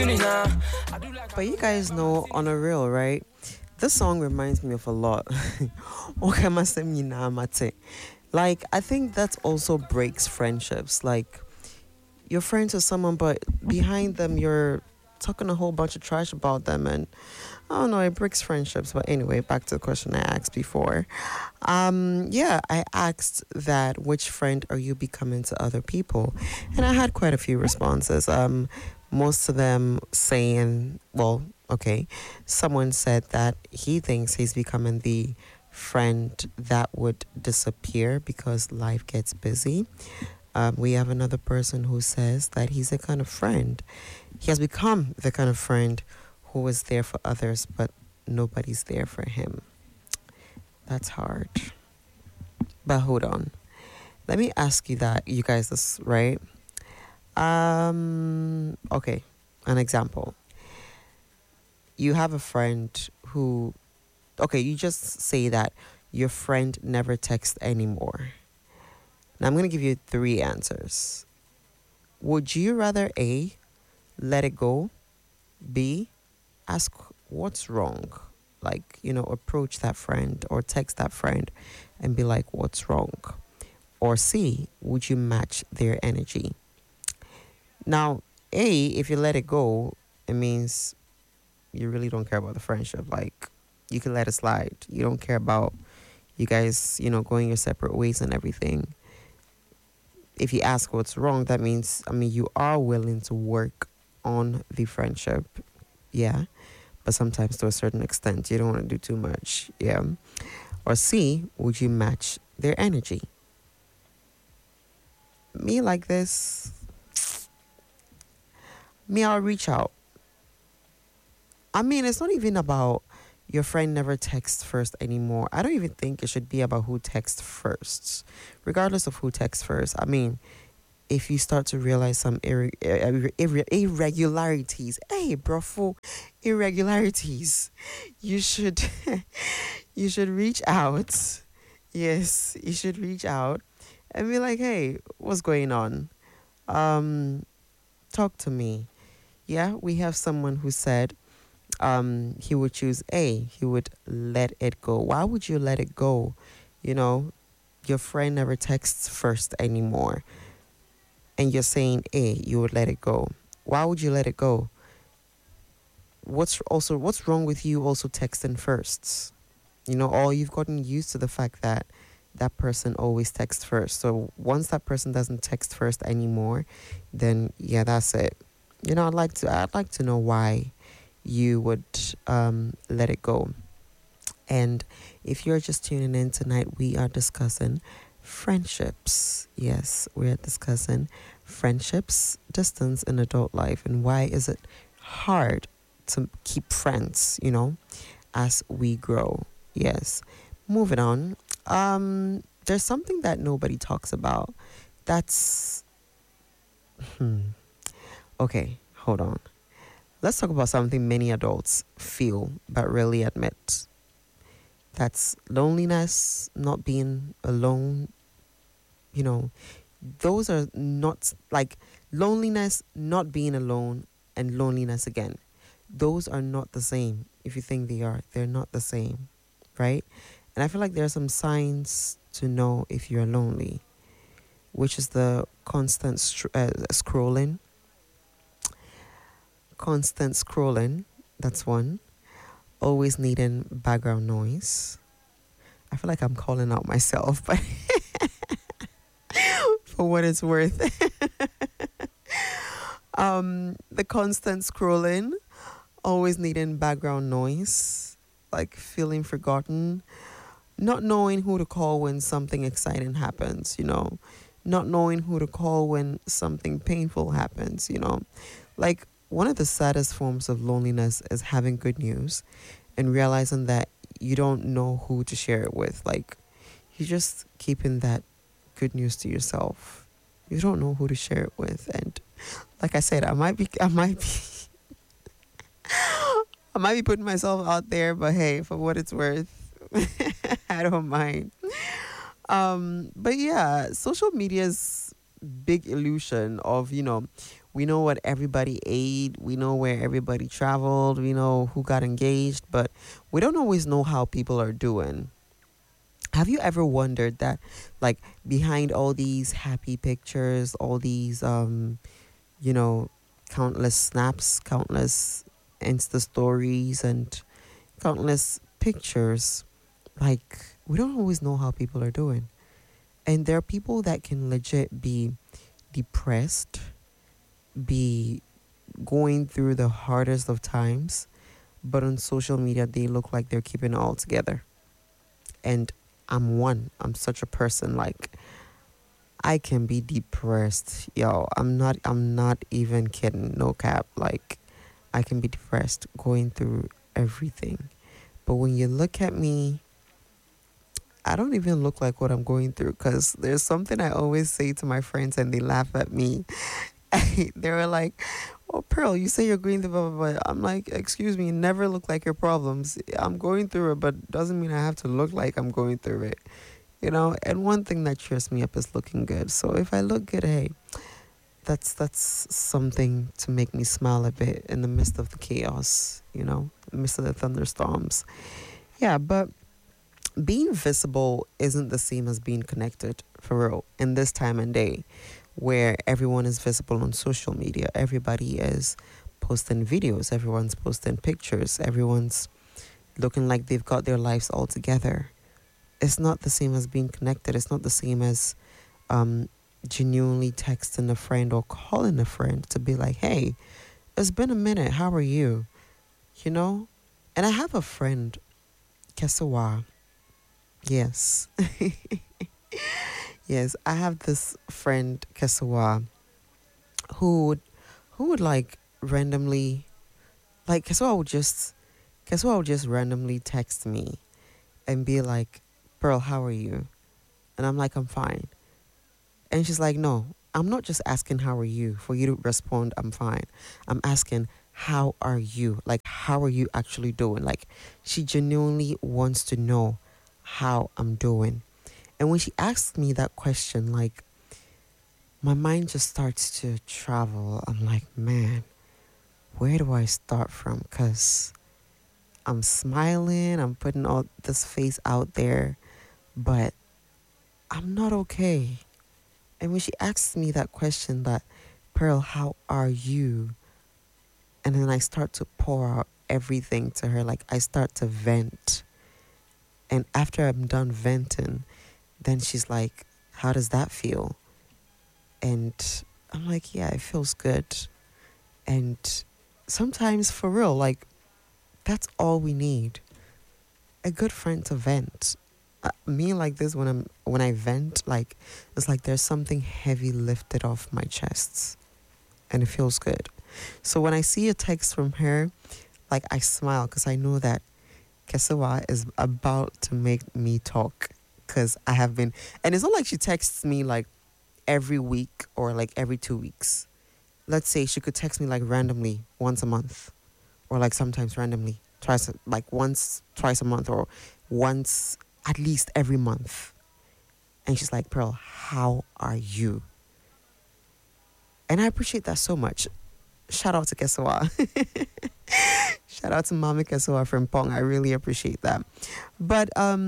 But you guys know on a real, right? This song reminds me of a lot. Okamasem nyinaa mate. Like, I think that also breaks friendships. Like, you're friends with someone, but behind them, you're talking a whole bunch of trash about them. And I don't know, it breaks friendships. But anyway, back to the question I asked before. Yeah, I asked that which friend are you becoming to other people? And I had quite a few responses. Most of them saying, well, okay, someone said that he thinks he's becoming the friend that would disappear because life gets busy. We have another person who says that he's the kind of friend. He has become the kind of friend who is there for others, but nobody's there for him. That's hard. But hold on. Let me ask you that, you guys, this, right? Okay, an example. You have a friend who, okay, you just say that your friend never texts anymore. Now I'm going to give you three answers. Would you rather A, let it go, B, ask what's wrong? Like, approach that friend or text that friend and be like, what's wrong? Or C, would you match their energy? Now, A, if you let it go, it means you really don't care about the friendship. Like, you can let it slide. You don't care about you guys, going your separate ways and everything. If you ask what's wrong, that means, you are willing to work on the friendship. Yeah. But sometimes to a certain extent, you don't want to do too much. Yeah. Or C, would you match their energy? Me like this, I'll reach out. It's not even about your friend never texts first anymore. I don't even think it should be about who texts first, regardless of who texts first. If you start to realize some irregularities, hey, brofo, irregularities, you should you should reach out. Yes, you should reach out and be like, hey, what's going on? Talk to me. Yeah, we have someone who said he would choose A. He would let it go. Why would you let it go? Your friend never texts first anymore. And you're saying A, you would let it go. Why would you let it go? What's wrong with you also texting first? Or you've gotten used to the fact that that person always texts first. So once that person doesn't text first anymore, then yeah, that's it. I'd like to know why you would let it go. And if you're just tuning in tonight, we are discussing friendships. Yes, we're discussing friendships, distance in adult life, and why is it hard to keep friends, as we grow. Yes. Moving on. There's something that nobody talks about. That's okay, hold on. Let's talk about something many adults feel but rarely admit. That's loneliness, not being alone. Those are not like loneliness, not being alone, and loneliness again. Those are not the same. If you think they are, they're not the same, right? And I feel like there are some signs to know if you're lonely, which is the scrolling. Constant scrolling, that's one. Always needing background noise. I feel like I'm calling out myself, but for what it's worth. The constant scrolling, always needing background noise, like feeling forgotten, not knowing who to call when something exciting happens, not knowing who to call when something painful happens, Like, one of the saddest forms of loneliness is having good news and realizing that you don't know who to share it with. Like, you're just keeping that good news to yourself. You don't know who to share it with. And like I said, I might be I might be putting myself out there, but hey, for what it's worth, I don't mind. But yeah, social media's big illusion of, We know what everybody ate. We know where everybody traveled. We know who got engaged, but we don't always know how people are doing. Have you ever wondered that, like, behind all these happy pictures, all these, you know, countless snaps, countless Insta stories, and countless pictures, like, we don't always know how people are doing. And there are people that can legit be depressed, be going through the hardest of times, but on social media, they look like they're keeping it all together. And I'm one. I'm such a person. Like, I can be depressed. Yo, I'm not even kidding. No cap. Like, I can be depressed going through everything. But when you look at me, I don't even look like what I'm going through, because there's something I always say to my friends and they laugh at me. They were like, "Oh, Pearl, you say you're going through blah, blah, blah." I'm like, "Excuse me, never look like your problems. I'm going through it, but doesn't mean I have to look like I'm going through it." And one thing that cheers me up is looking good. So if I look good, hey, that's something to make me smile a bit in the midst of the chaos, the midst of the thunderstorms. Yeah, but being visible isn't the same as being connected, for real, in this time and day where everyone is visible on social media. Everybody is posting videos, everyone's posting pictures, everyone's looking like they've got their lives all together. It's not the same as being connected. It's not the same as genuinely texting a friend or calling a friend to be like, "Hey, it's been a minute. How are you?" You know? And I have a friend, Kesawa. Yes. Yes, I have this friend, Kesawa, who would like randomly, like Kesawa would just randomly text me and be like, "Pearl, how are you?" And I'm like, "I'm fine." And she's like, "No, I'm not just asking how are you for you to respond, I'm fine. I'm asking, how are you? Like, how are you actually doing?" Like, she genuinely wants to know how I'm doing. And when she asks me that question, like, my mind just starts to travel. I'm like, man, where do I start from? Because I'm smiling, I'm putting all this face out there, but I'm not okay. And when she asks me that question, that, "Pearl, how are you?" And then I start to pour out everything to her, like I start to vent. And after I'm done venting, then she's like, "How does that feel?" And I'm like, "Yeah, it feels good." And sometimes, for real, like, that's all we need. A good friend to vent. Me, like this, when I vent, like, it's like there's something heavy lifted off my chest, and it feels good. So when I see a text from her, like, I smile because I know that Kesawa is about to make me talk, because I have been, and it's not like she texts me like every week or like every 2 weeks. Let's say she could text me like randomly once a month, or like sometimes randomly twice, like once, twice a month, or once at least every month. And she's like, "Pearl, how are you?" And I appreciate that so much. Shout out to Kesawa. Shout out to Mama Kesawa from Pong. I really appreciate that. But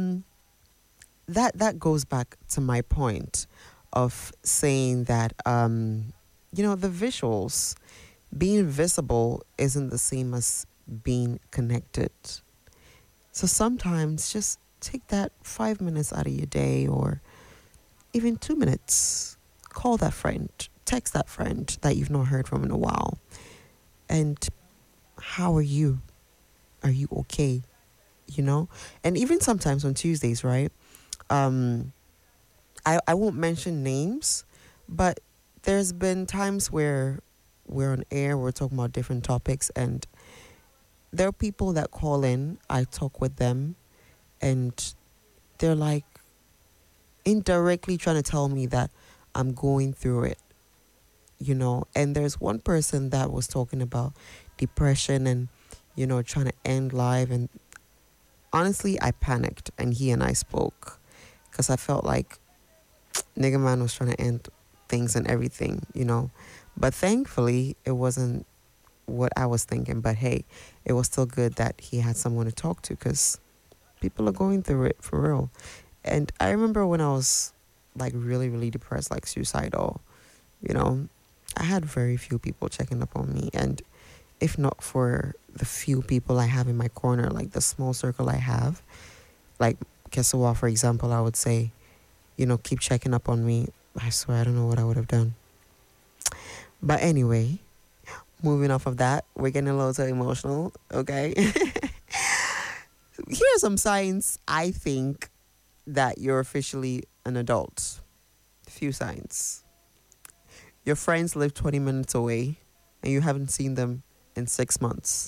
that goes back to my point of saying that the visuals, being visible isn't the same as being connected. So sometimes just take that 5 minutes out of your day, or even 2 minutes. Call that friend, text that friend that you've not heard from in a while. And how are you? Are you okay? And even sometimes on Tuesdays, right? Um, I won't mention names, but there's been times where we're on air, we're talking about different topics, and there are people that call in, I talk with them, and they're like indirectly trying to tell me that I'm going through it. And there's one person that was talking about depression and, trying to end life. And honestly, I panicked, and he and I spoke, because I felt like nigga man was trying to end things and everything. But thankfully, it wasn't what I was thinking. But hey, it was still good that he had someone to talk to because people are going through it for real. And I remember when I was like really, really depressed, like suicidal, you know, I had very few people checking up on me. And if not for the few people I have in my corner, like the small circle I have, like Kesawa, for example, I would say, keep checking up on me. I swear, I don't know what I would have done. But anyway, moving off of that, we're getting a little too emotional, okay? Here are some signs I think that you're officially an adult. Few signs. Your friends live 20 minutes away and you haven't seen them in 6 months.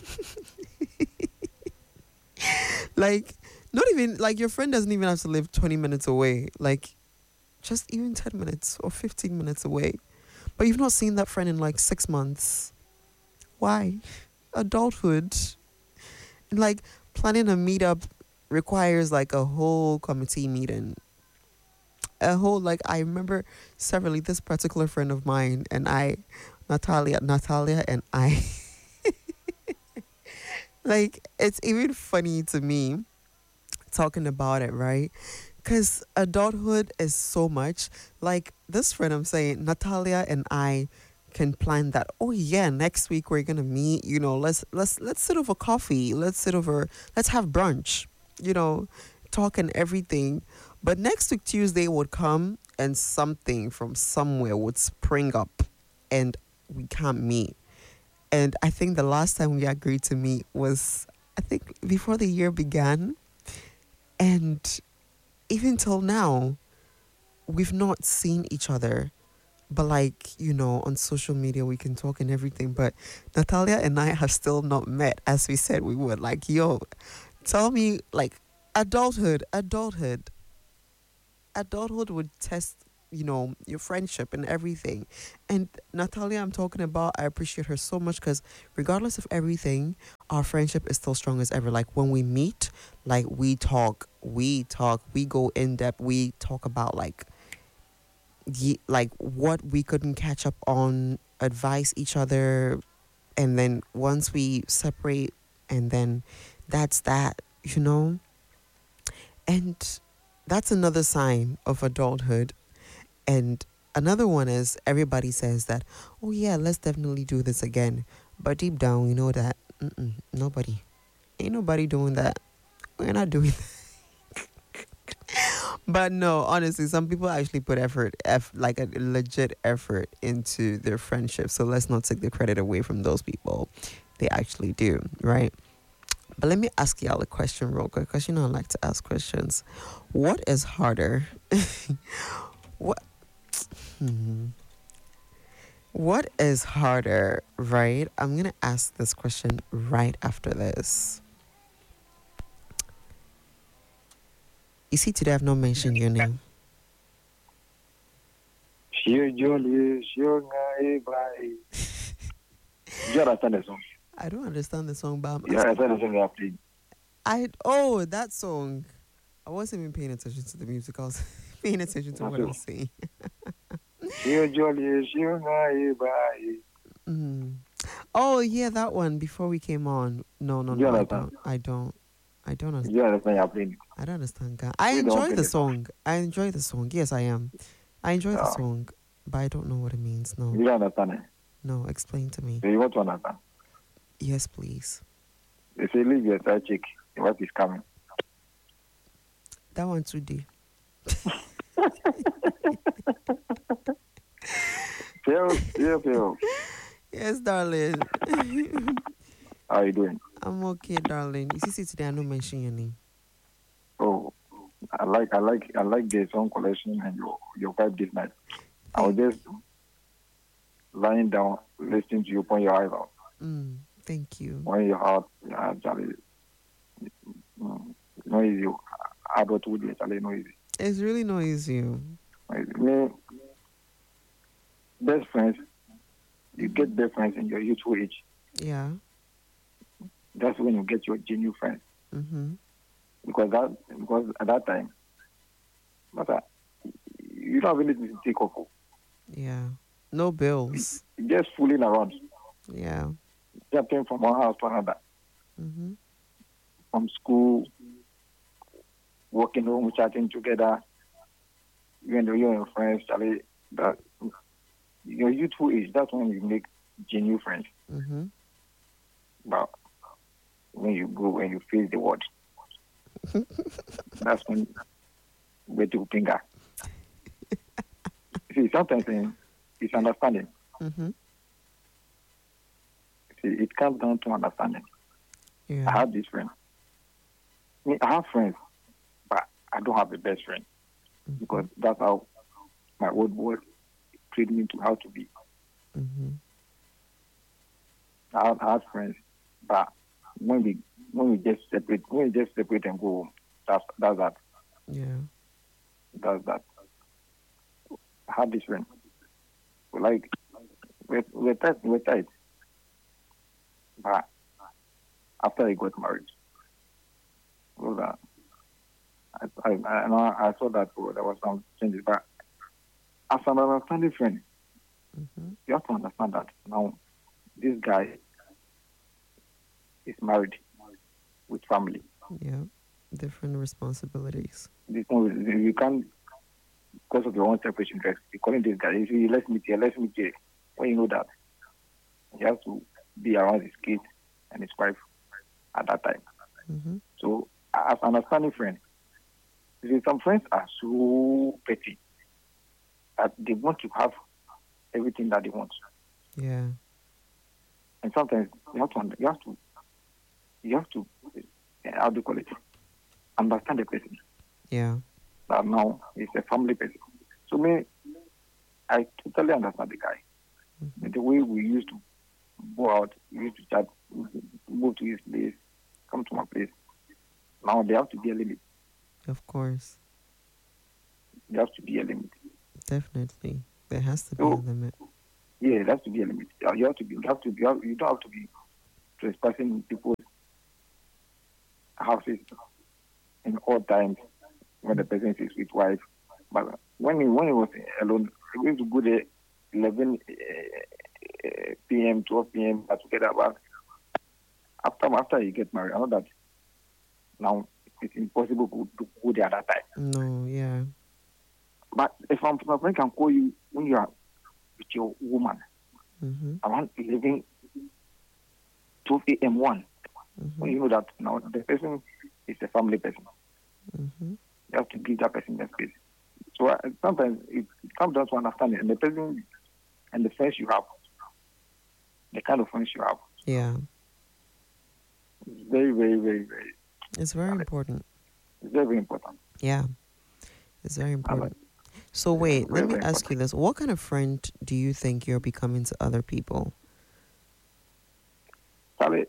Like, not even, like, your friend doesn't even have to live 20 minutes away. Like, just even 10 minutes or 15 minutes away. But you've not seen that friend in like 6 months. Why? Adulthood. And like, planning a meetup requires like a whole committee meeting. Like, I remember severally this particular friend of mine and I, Natalia and I, like, it's even funny to me talking about it, right? Because adulthood is so much. Like this friend, I'm saying, Natalia and I can plan that. Oh yeah, next week we're gonna meet. Let's sit over coffee. Let's have brunch. Talk and everything. But next week Tuesday would come and something from somewhere would spring up, and we can't meet. And I think the last time we agreed to meet was, I think, before the year began. And even till now, we've not seen each other. But like, on social media, we can talk and everything. But Natalia and I have still not met as we said we would. Like, yo, tell me, like, adulthood would test, your friendship and everything. And Natalia, I'm talking about, I appreciate her so much because regardless of everything, our friendship is still strong as ever. Like when we meet, like we go in depth, we talk about like what we couldn't catch up on, advise each other, and then once we separate, and then that's that, and that's another sign of adulthood. And another one is everybody says that, oh yeah, let's definitely do this again. But deep down, we know that nobody, ain't nobody doing that. We're not doing that. But no, honestly, some people actually put like a legit effort into their friendship. So let's not take the credit away from those people. They actually do, right? But let me ask y'all a question real quick, because I like to ask questions. What is harder? what? Hmm. What is harder, right? I'm going to ask this question right after this. You see, today I've not mentioned your name. Do you understand the song? I don't understand the song, but I'm You asking. understand the song you are playing? That song. I wasn't even paying attention to the music. I was paying attention to what I was saying. Mm. Oh yeah, that one before we came on. No, Do you I understand? don't. I don't Do understand. you understand you are playing? I don't understand. I We don't enjoy play the the song. song. I enjoy the song. Yes, I am. I enjoy the No, song, but I don't know what it means. No, you don't understand it. no. Explain to me. So you want to understand? Yes, please. They say leave your side chick. Your wife is coming. That one too deep. Phil. Yes, darling. How are you doing? I'm okay, darling. You see, today I don't mention your name. Oh, I like the song collection and your vibe this night. I was just lying down listening to you upon your eyes out. Thank you. When your heart actually noisy, adulthood is actually noisy. It's really noisy. Me, best friends, you get best friends in your youthful age. Yeah. That's when you get your genuine friends. Mm-hmm. Because at that time, but you don't have anything to take off. Yeah. No bills. just fooling around, Yeah. jumping from one house to another, Mm-hmm. from school, walking home, chatting together, you and your friends, Charlie. That your youthful age, that's when you make genuine friends. Mm-hmm. But when you go, when you face the world, that's when we do finger. See, sometimes it's understanding. Mm-hmm. See, it comes down to understanding. I Yeah. have this friend. I have friends, but I don't have a best friend because that's how my old boy trained me to how to be. Mm-hmm. I have friends, but when we just separate and go home, that's that. Yeah. That's that. I have this friend. Like we're tight, but after I got married, well, I saw that there was some changes. But as an understanding friend, Mm-hmm. you have to understand that now this guy is married with family. Yeah. Different responsibilities. This one, you can't, because of your own selfish interest, be calling this guy. You say, let's meet here, let's meet here. When you know that, you have to be around his kids and his wife at that time. Mm-hmm. So, as an understanding friend, you see, some friends are so petty that they want to have everything that they want. Yeah. And sometimes you have to, how do you call it? Understand the person. Yeah. That now it's a family person. So me, I totally understand the guy. Mm-hmm. The way we used to go out, we used to chat, move to his place, come to my place. Now there have to be a limit. Of course. There has to be a limit. Definitely. There has to be a So limit. yeah, there has to be a limit. You have to be. You don't have to be trespassing in people's houses in all times when the person is with wife. But when he was alone, he used to go there 11 p.m., 12 p.m. together. But after you get married, I know that now it's impossible to go there at that time. No, yeah. But if my friend can call you when you are with your woman Mm-hmm. around 11, 12 a.m. 1, Mm-hmm. when you know that now the person is a family person, Mm-hmm. you have to give that person the space. So sometimes it comes down to understanding and the person and the friends you have, the kind of friends you have. Yeah. It's very, very, very, very, It's very important. it's very, very important. Yeah. It's very And, important. So yeah, wait, let very, me very ask you important. this. What kind of friend do you think you're becoming to other people? Charlie,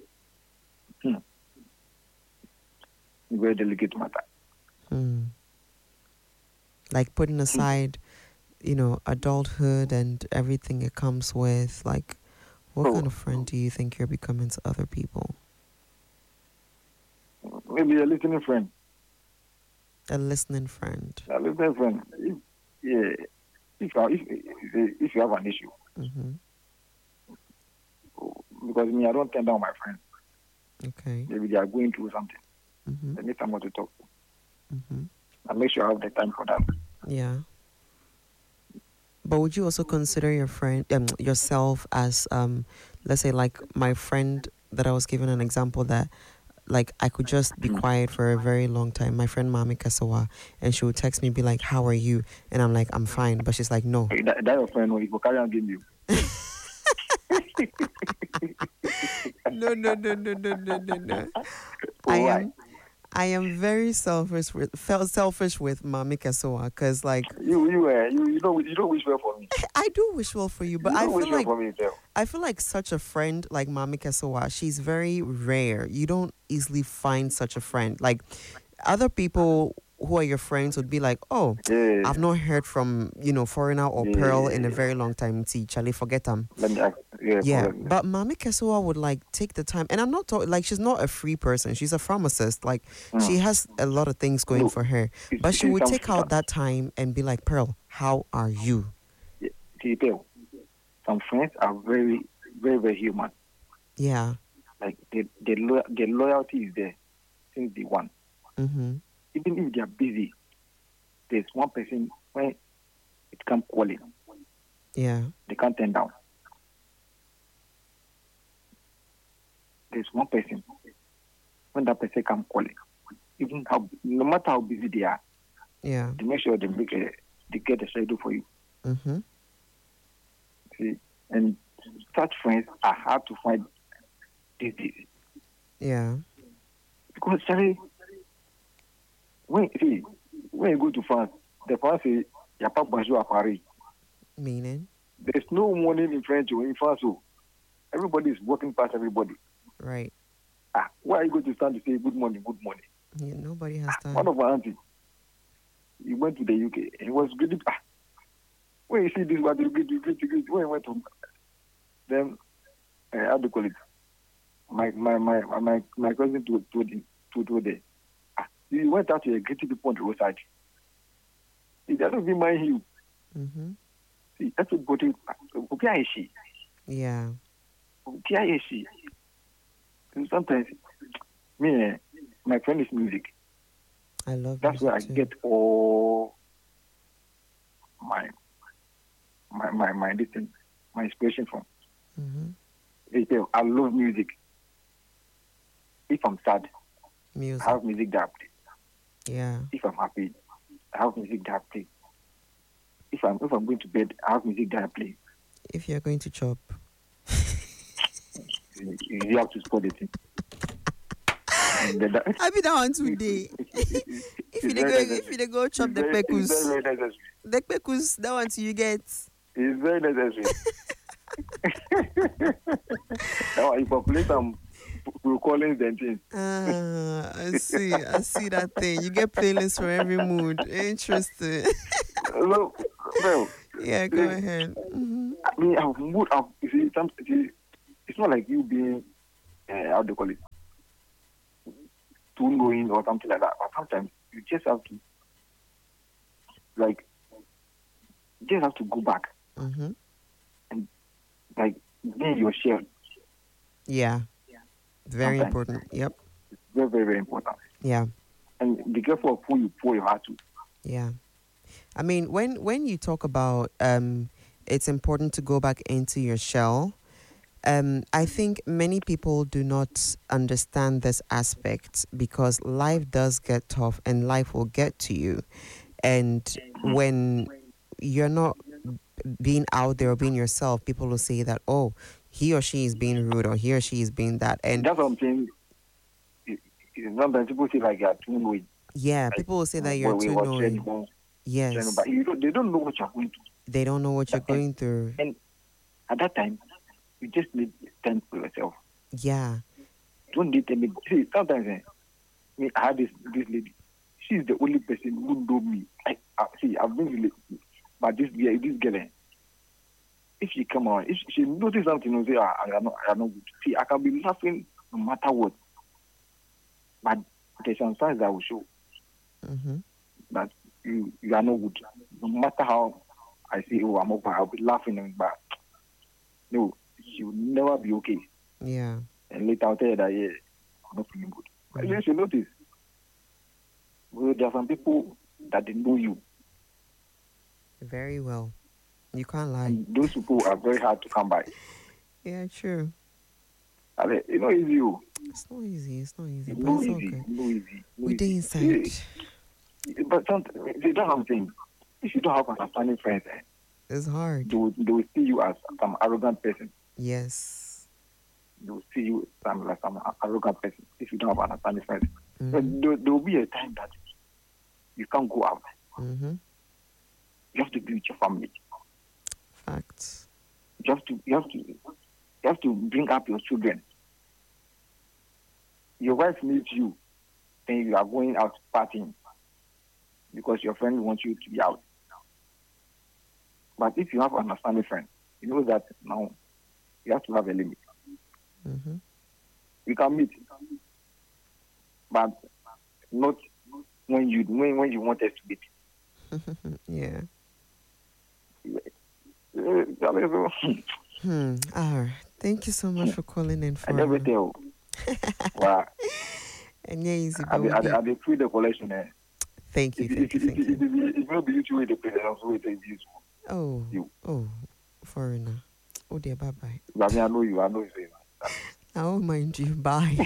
very delicate matter. Hmm. Like putting aside, adulthood and everything it comes with, like what kind So of friend do you think you're becoming to other people? maybe a listening friend. A listening friend. A listening friend. Yeah, if you have an issue, Mm-hmm. because me, I don't turn down my friends. Okay. Maybe they are going through something. Mm-hmm. They need someone to talk to. Mm-hmm. I make sure I have the time for that. Yeah. But would you also consider yourself as let's say like my friend that I was giving an example that like I could just be quiet for a very long time. My friend Mami Kasawa, and she would text me be like, "How are you?" And I'm like, "I'm fine," but she's like, "No." That your friend, he will carry on giving you. No, no, no, no, no, no, no, no. I Why? am I am very selfish with Mami Kasawa because like You don't wish well for me. I do wish well for you, but You I don't wish feel well like for me, too. I feel like such a friend like Mami Kasawa, she's very rare. You don't easily find such a friend. Like other people who are your friends would be like, "Oh, Yeah, I've not heard from, Foreigner or Pearl in a yeah. very long time. See, Charlie, forget them." Let me ask. Yeah, Yeah, forget me. but Mami Kesoa would like take the time, and I'm not talking like she's not a free person. She's a pharmacist. Like she Mm. has a lot of things going No, for her, it's, but she it's would some, take out that time and be like, "Pearl, how are you?" yeah, Tell. some friends are very, very, very human. Yeah. Like the loyalty is there since day one. Mm-hmm. Even if they are busy, there's one person when it comes calling, Yeah. they can't turn down. There's one person when that person comes calling, even how no matter how busy they are, Yeah. they make sure they get a schedule for you. Mm-hmm. See, and such friends are hard to find these days Yeah. because Charlie, when you go to France, the France say "y a pas bonjour à Paris." Meaning? There's no morning in French or in France. So everybody is walking past everybody. Right. Why are you going to stand to say good morning, good morning? Yeah, nobody has time. One of my aunties, he went to the UK and he was greeting. When you see this, what you greet. When he went home, then how do you call it? My cousin told him he went out to greeting people on the roadside. He doesn't even mind you. Mm-hmm. See, everybody, where is she? Yeah. Where is she? And sometimes, me, my friend is music. I love That's music where I too. get all my this thing, my inspiration from. Mm-hmm. I love music. If I'm sad, I Music. have music that I play. Yeah. If I'm happy, I have music that I play. If I'm going to bed, I have music that I play. If you're going to chop. You have to spot the thing. I be that one today. If you dey go chop the It's pekus, very necessary. the pekus, that one too you get. It's very necessary. Now, if I play some Phil Collins and things. I see that thing. You get playlists for every mood. Interesting. Well, Yeah, go ahead. Mm-hmm. I mean, you see, it's not like you being, how do you call it, too knowing or something like that. But sometimes you just have to, like, go back Mm-hmm. and, like, be your share. Yeah. Very Sometimes. important. Yep. It's very, very, very important. Yeah. And be careful of who you pour your heart to. Yeah. I mean, when you talk about it's important to go back into your shell. I think many people do not understand this aspect because life does get tough and life will get to you. And when you're not being out there or being yourself, people will say that, oh, he or she is being rude or he or she is being that. And that's what I'm saying. Sometimes people say like you are too knowing. yeah, Like, people will say that you're too knowing. Yes. But they don't know what you're going through. They don't know what you're going through. And at that time, you just need time for yourself. Yeah. You don't need any. See, sometimes I had this lady. She's the only person who know me. I've been related, but this girl. If she come on, if she notice something, you say, I am not good. See, I can be laughing no matter what. But there's some signs that will show that you are not good. No matter how I say, oh, I'm okay, I'll be laughing, but no, she will never be okay. Yeah. And later I'll tell you that, yeah, I'm not feeling good. But you should notice, well, there are some people that they know you. Very well. You can't lie. And those people are very hard to come by. Yeah, true. It's not easy. It's not easy. It's not easy. It's But not it's all easy. good. No easy. We did inside. But sometimes, they don't have things. If you don't have understanding friends, It's hard. they will see you as some arrogant person. Yes. They will see you like some arrogant person if you don't have understanding friends. But there will be a time that you can't go out. Mm-hmm. You have to be with your family. Facts. You have to bring up your children. Your wife needs you, and you are going out partying because your friend wants you to be out. But if you have an understanding friend, you know that now you have to have a limit. Mm-hmm. You can meet, but not when you want us to meet. Yeah. Thank you so much for calling in, I never Foreigner. tell. Wow. And yeah, easy, I but be we be. free the collection. Thank you, If thank you, thank you. it will be you to the place, also it is useful. Oh, You. oh, Foreigner. Oh dear, bye bye. But I know you. I know you. I won't mind you. Bye.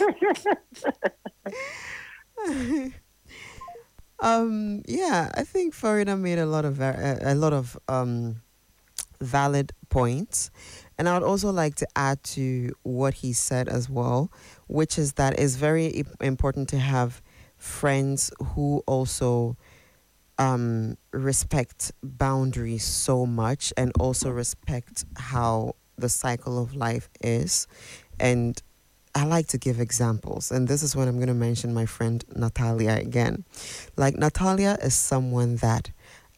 Yeah, I think Foreigner made a lot of valid points. And I would also like to add to what he said as well, which is that it's very important to have friends who also respect boundaries so much and also respect how the cycle of life is. And I like to give examples. And this is when I'm going to mention my friend Natalia again. Like, Natalia is someone that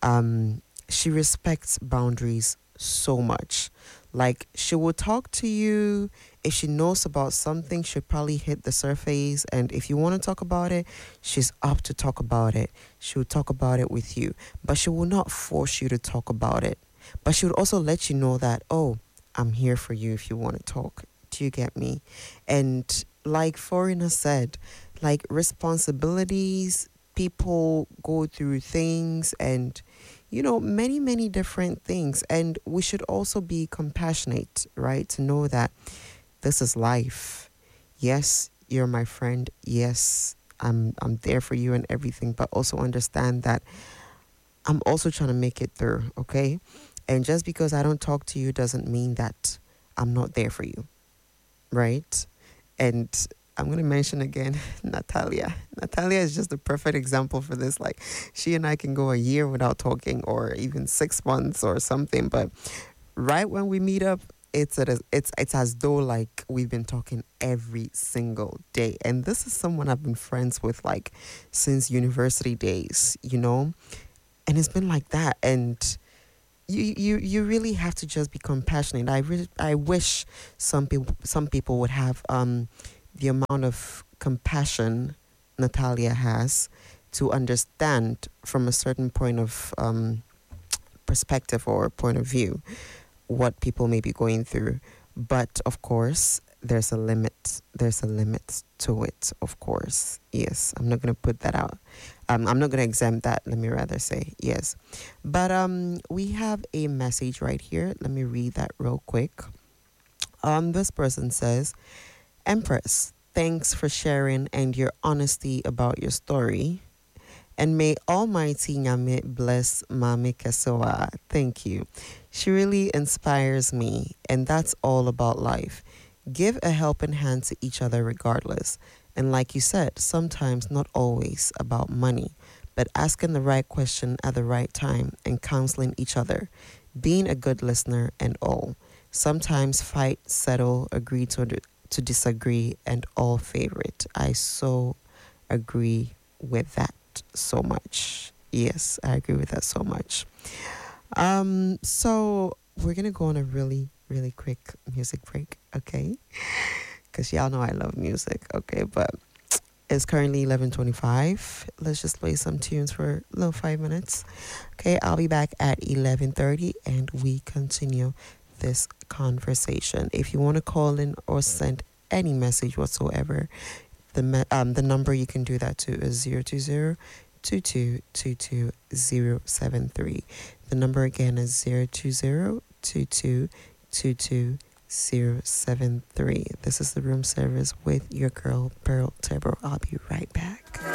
she respects boundaries so much. Like, she will talk to you. If she knows about something, she'll probably hit the surface. And if you want to talk about it, she's up to talk about it. She will talk about it with you. But she will not force you to talk about it. But she would also let you know that, oh, I'm here for you if you want to talk. Do you get me? And like Foreigner said, like, responsibilities, people go through things and, many, many different things. And we should also be compassionate, right? To know that this is life. Yes, you're my friend. Yes, I'm there for you and everything, but also understand that I'm also trying to make it through, okay? And just because I don't talk to you doesn't mean that I'm not there for you, right? And I'm going to mention again Natalia. Natalia is just the perfect example for this. Like, she and I can go a year without talking or even 6 months or something. But right when we meet up, it's as though like we've been talking every single day. And this is someone I've been friends with like since university days. And it's been like that. And you really have to just be compassionate. I wish some people would have the amount of compassion Natalia has to understand from a certain point of perspective or point of view what people may be going through. But of course, there's a limit. There's a limit to it, of course. Yes, I'm not going to put that out. I'm not going to exempt that, let me rather say. Yes. But we have a message right here. Let me read that real quick. This person says, Empress, thanks for sharing and your honesty about your story. And may Almighty Nyame bless Mami Kesewa. Thank you. She really inspires me, and that's all about life. Give a helping hand to each other regardless. And like you said, sometimes not always about money, but asking the right question at the right time and counseling each other. Being a good listener and all. Sometimes fight, settle, agree to disagree, and all favorite. I so agree with that so much. Yes, I agree with that so much. So we're gonna go on a really, really quick music break, okay? Because y'all know I love music, okay? But it's currently 11:25. Let's just play some tunes for a little 5 minutes. Okay, I'll be back at 11:30 and we continue this conversation. If you want to call in or send any message whatsoever, the number you can do that to is 020-2222-073. The number again is 020-2222-073. This is the room service with your girl Pearl Tebro. I'll be right back.